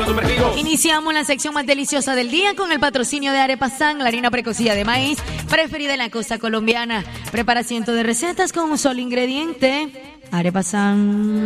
sumergido. Iniciamos la sección más deliciosa del día con el patrocinio de Arepasan, la harina precocida de maíz preferida en la costa colombiana. Prepara cientos de recetas con un solo ingrediente. Arepasan.